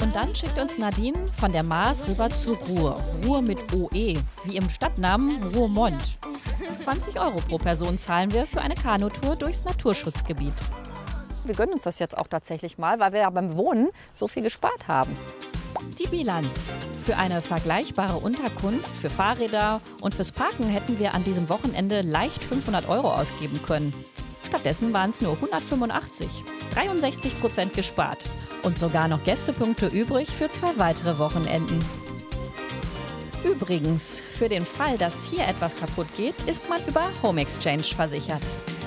Und dann schickt uns Nadine von der Maas rüber zur Ruhr. Ruhr mit OE, wie im Stadtnamen Ruhrmond. 20 € pro Person zahlen wir für eine Kanutour durchs Naturschutzgebiet. Wir gönnen uns das jetzt auch tatsächlich mal, weil wir ja beim Wohnen so viel gespart haben. Die Bilanz. Für eine vergleichbare Unterkunft, für Fahrräder und fürs Parken hätten wir an diesem Wochenende leicht 500 € ausgeben können. Stattdessen waren es nur 185. 63% gespart. Und sogar noch Gästepunkte übrig für 2 weitere Wochenenden. Übrigens, für den Fall, dass hier etwas kaputt geht, ist man über Home Exchange versichert.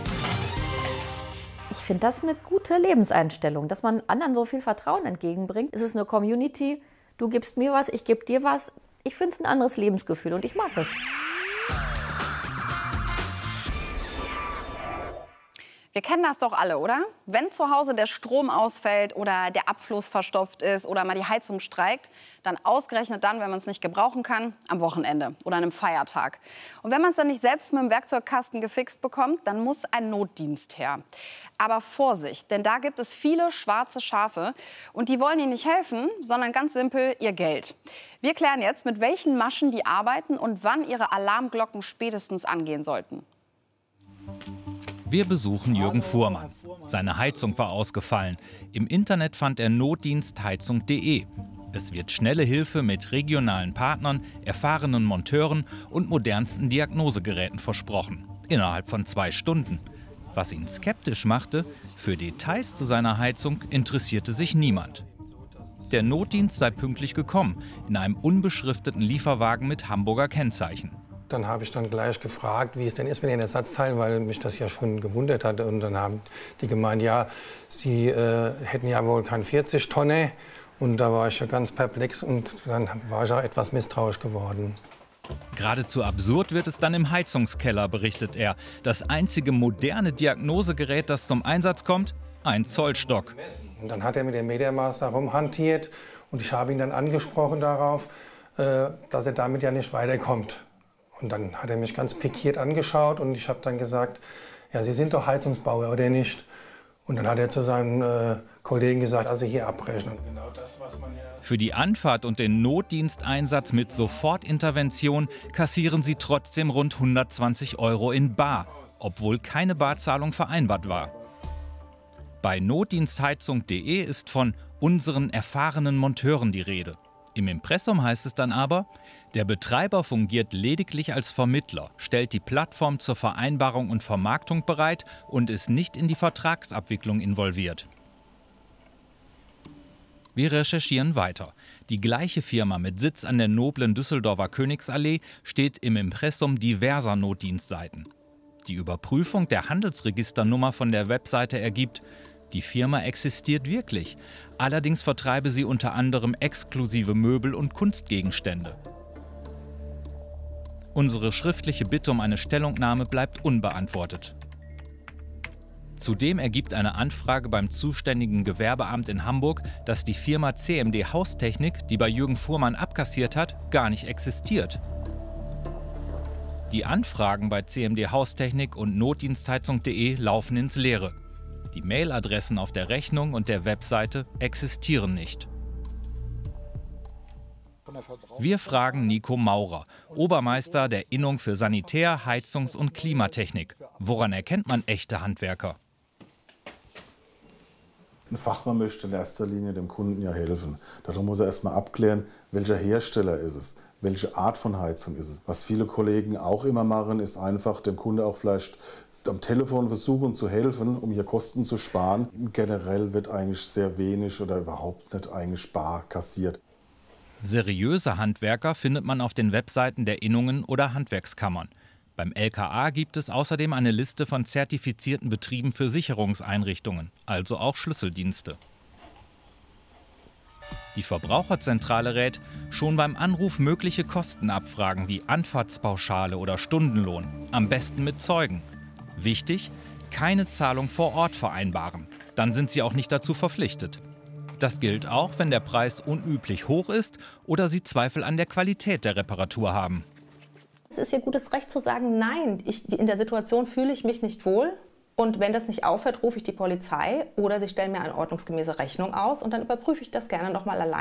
Ich finde das eine gute Lebenseinstellung, dass man anderen so viel Vertrauen entgegenbringt. Es ist eine Community, du gibst mir was, ich gebe dir was. Ich finde es ein anderes Lebensgefühl und ich mag es. Wir kennen das doch alle, oder? Wenn zu Hause der Strom ausfällt oder der Abfluss verstopft ist oder mal die Heizung streikt, dann ausgerechnet dann, wenn man es nicht gebrauchen kann, am Wochenende oder an einem Feiertag. Und wenn man es dann nicht selbst mit dem Werkzeugkasten gefixt bekommt, dann muss ein Notdienst her. Aber Vorsicht, denn da gibt es viele schwarze Schafe und die wollen Ihnen nicht helfen, sondern ganz simpel ihr Geld. Wir klären jetzt, mit welchen Maschen die arbeiten und wann ihre Alarmglocken spätestens angehen sollten. Wir besuchen Jürgen Fuhrmann. Seine Heizung war ausgefallen. Im Internet fand er notdienstheizung.de. Es wird schnelle Hilfe mit regionalen Partnern, erfahrenen Monteuren und modernsten Diagnosegeräten versprochen. Innerhalb von 2 Stunden. Was ihn skeptisch machte, für Details zu seiner Heizung interessierte sich niemand. Der Notdienst sei pünktlich gekommen, in einem unbeschrifteten Lieferwagen mit Hamburger Kennzeichen. Dann habe ich dann gleich gefragt, wie es denn ist mit den Ersatzteilen, weil mich das ja schon gewundert hatte. Und dann haben die gemeint, ja, sie hätten ja wohl kein 40 Tonne. Und da war ich ja ganz perplex und dann war ich auch etwas misstrauisch geworden. Geradezu absurd wird es dann im Heizungskeller, berichtet er. Das einzige moderne Diagnosegerät, das zum Einsatz kommt, ein Zollstock. Und dann hat er mit dem Metermaß herumhantiert und ich habe ihn dann angesprochen darauf, dass er damit ja nicht weiterkommt. Und dann hat er mich ganz pikiert angeschaut und ich habe dann gesagt, ja, Sie sind doch Heizungsbauer, oder nicht? Und dann hat er zu seinen Kollegen gesagt, also hier abbrechen. Genau das, was man ja Für die Anfahrt und den Notdiensteinsatz mit Sofortintervention kassieren sie trotzdem rund 120 € in bar, obwohl keine Barzahlung vereinbart war. Bei notdienstheizung.de ist von unseren erfahrenen Monteuren die Rede. Im Impressum heißt es dann aber, der Betreiber fungiert lediglich als Vermittler, stellt die Plattform zur Vereinbarung und Vermarktung bereit und ist nicht in die Vertragsabwicklung involviert. Wir recherchieren weiter. Die gleiche Firma mit Sitz an der noblen Düsseldorfer Königsallee steht im Impressum diverser Notdienstseiten. Die Überprüfung der Handelsregisternummer von der Webseite ergibt, die Firma existiert wirklich. Allerdings vertreibe sie unter anderem exklusive Möbel und Kunstgegenstände. Unsere schriftliche Bitte um eine Stellungnahme bleibt unbeantwortet. Zudem ergibt eine Anfrage beim zuständigen Gewerbeamt in Hamburg, dass die Firma CMD Haustechnik, die bei Jürgen Fuhrmann abkassiert hat, gar nicht existiert. Die Anfragen bei CMD Haustechnik und notdienstheizung.de laufen ins Leere. Die Mailadressen auf der Rechnung und der Webseite existieren nicht. Wir fragen Nico Maurer, Obermeister der Innung für Sanitär-, Heizungs- und Klimatechnik. Woran erkennt man echte Handwerker? Ein Fachmann möchte in erster Linie dem Kunden ja helfen. Darum muss er erstmal abklären, welcher Hersteller ist es, welche Art von Heizung ist es. Was viele Kollegen auch immer machen, ist einfach dem Kunde auch vielleicht am Telefon versuchen zu helfen, um hier Kosten zu sparen. Generell wird eigentlich sehr wenig oder überhaupt nicht eigentlich bar kassiert. Seriöse Handwerker findet man auf den Webseiten der Innungen oder Handwerkskammern. Beim LKA gibt es außerdem eine Liste von zertifizierten Betrieben für Sicherungseinrichtungen, also auch Schlüsseldienste. Die Verbraucherzentrale rät, schon beim Anruf mögliche Kosten abfragen wie Anfahrtspauschale oder Stundenlohn, am besten mit Zeugen. Wichtig, keine Zahlung vor Ort vereinbaren, dann sind Sie auch nicht dazu verpflichtet. Das gilt auch, wenn der Preis unüblich hoch ist oder Sie Zweifel an der Qualität der Reparatur haben. Es ist Ihr gutes Recht zu sagen, nein, in der Situation fühle ich mich nicht wohl. Und wenn das nicht aufhört, rufe ich die Polizei oder Sie stellen mir eine ordnungsgemäße Rechnung aus und dann überprüfe ich das gerne nochmal allein.